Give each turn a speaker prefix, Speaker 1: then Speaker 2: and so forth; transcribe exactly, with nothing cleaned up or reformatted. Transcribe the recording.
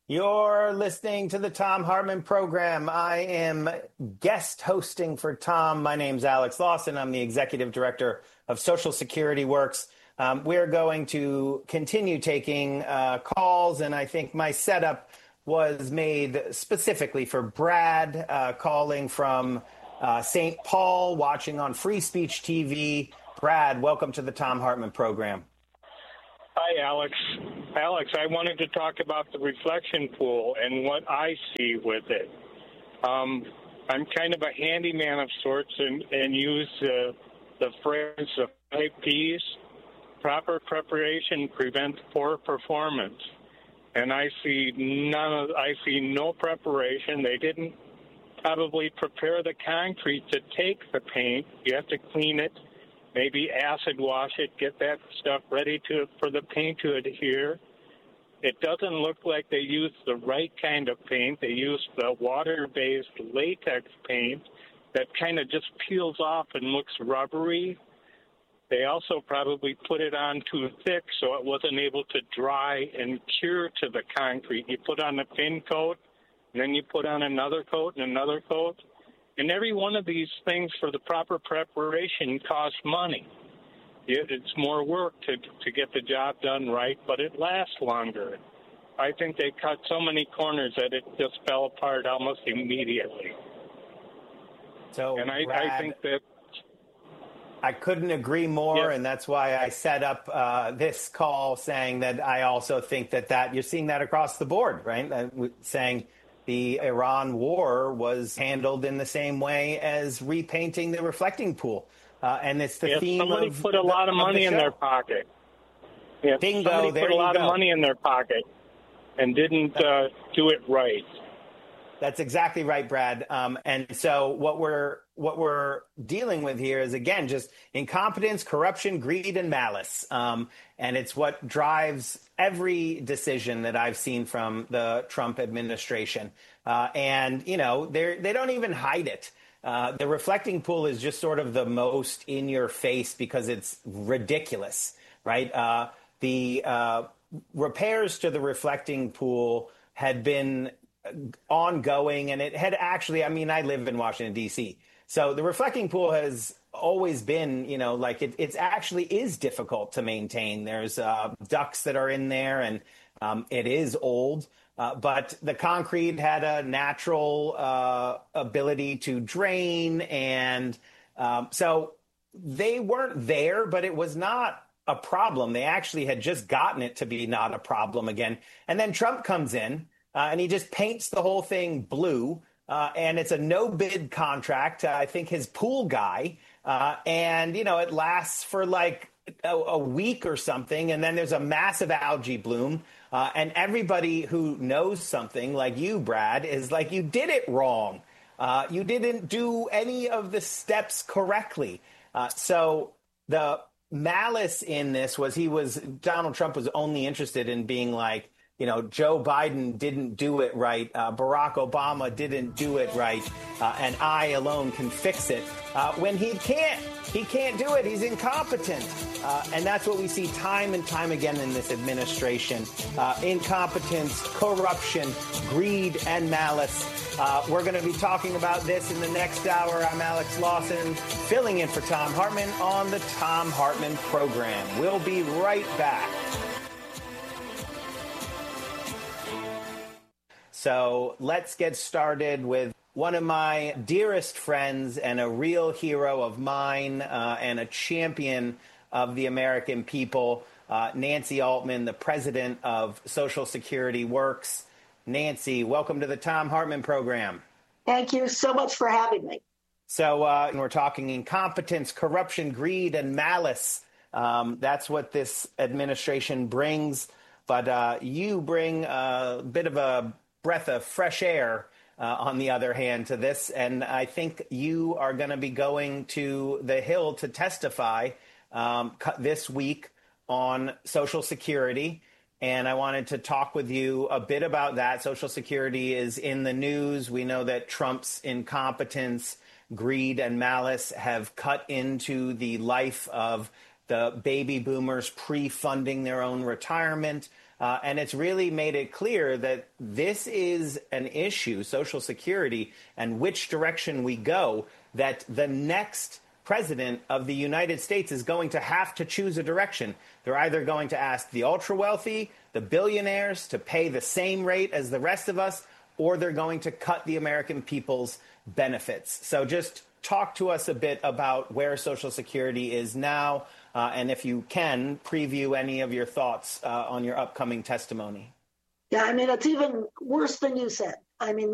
Speaker 1: You're listening to the Thom Hartmann program. I am guest hosting for Tom. My name's Alex Lawson. I'm the executive director of Social Security Works. Um, we're going to continue taking uh, calls, and I think my setup was made specifically for Brad, uh, calling from uh, Saint Paul, watching on Free Speech T V. Brad, welcome to the Thom Hartmann program.
Speaker 2: Hi, Alex. Alex, I wanted to talk about the reflection pool and what I see with it. Um, I'm kind of a handyman of sorts and, and use uh, the phrase of five P's. Proper preparation prevents poor performance. And I see none of, I see no preparation. They didn't probably prepare the concrete to take the paint. You have to clean it. Maybe acid wash it, get that stuff ready to for the paint to adhere. It doesn't look like they used the right kind of paint. They used the water-based latex paint that kind of just peels off and looks rubbery. They also probably put it on too thick so it wasn't able to dry and cure to the concrete. You put on a thin coat, and then you put on another coat and another coat. And every one of these things for the proper preparation costs money. It's more work to to get the job done right, but it lasts longer. I think they cut so many corners that it just fell apart almost immediately.
Speaker 1: So,
Speaker 2: and I,
Speaker 1: Brad,
Speaker 2: I think that
Speaker 1: I couldn't agree more,
Speaker 2: yeah.
Speaker 1: and that's why I set up uh, this call saying that I also think that, that you're seeing that across the board, right? Uh, saying the Iran war was handled in the same way as repainting the reflecting pool. Uh, and it's the
Speaker 2: yeah,
Speaker 1: theme
Speaker 2: somebody
Speaker 1: of
Speaker 2: put a lot
Speaker 1: the,
Speaker 2: of money
Speaker 1: of the
Speaker 2: in their pocket. Yeah,
Speaker 1: Bingo,
Speaker 2: somebody
Speaker 1: there
Speaker 2: put a lot
Speaker 1: you go.
Speaker 2: of money in their pocket and didn't uh, do it right.
Speaker 1: That's exactly right, Brad. Um, and so what we're what we're dealing with here is, again, just incompetence, corruption, greed, and malice. Um, and it's what drives every decision that I've seen from the Trump administration. Uh, and, you know, they they don't even hide it. Uh, the reflecting pool is just sort of the most in your face because it's ridiculous, right? Uh, the uh, repairs to the reflecting pool had been ongoing, and it had actually, I mean, I live in Washington, D C, so the reflecting pool has always been, you know, like it it's actually is difficult to maintain. There's uh, ducts that are in there, and um, it is old, uh, but the concrete had a natural uh, ability to drain, and um, so they weren't there, but it was not a problem. They actually had just gotten it to be not a problem again. And then Trump comes in, Uh, and he just paints the whole thing blue, uh, and it's a no-bid contract. Uh, I think his pool guy, uh, and, you know, it lasts for like a, a week or something, and then there's a massive algae bloom, uh, and everybody who knows something, like you, Brad, is like, you did it wrong. Uh, you didn't do any of the steps correctly. Uh, so the malice in this was he was, Donald Trump was only interested in being like, you know, Joe Biden didn't do it right. Uh, Barack Obama didn't do it right. Uh, and I alone can fix it. Uh, when he can't, he can't do it. He's incompetent. Uh, and that's what we see time and time again in this administration. Uh, incompetence, corruption, greed, and malice. Uh, we're going to be talking about this in the next hour. I'm Alex Lawson, filling in for Thom Hartmann on the Thom Hartmann program. We'll be right back. So let's get started with one of my dearest friends and a real hero of mine uh, and a champion of the American people, uh, Nancy Altman, the president of Social Security Works. Nancy, welcome to the Thom Hartmann program.
Speaker 3: Thank you so much for having me.
Speaker 1: So uh, we're talking incompetence, corruption, greed, and malice. Um, that's what this administration brings. But uh, you bring a bit of a breath of fresh air, uh, on the other hand, to this. And I think you are going to be going to the Hill to testify um, this week on Social Security. And I wanted to talk with you a bit about that. Social Security is in the news. We know that Trump's incompetence, greed, and malice have cut into the life of the baby boomers pre-funding their own retirement. Uh, and it's really made it clear that this is an issue, Social Security, and which direction we go, that the next president of the United States is going to have to choose a direction. They're either going to ask the ultra wealthy, the billionaires to pay the same rate as the rest of us, or they're going to cut the American people's benefits. So just talk to us a bit about where Social Security is now, uh, and if you can, preview any of your thoughts uh, on your upcoming testimony.
Speaker 3: Yeah, I mean, it's even worse than you said. I mean,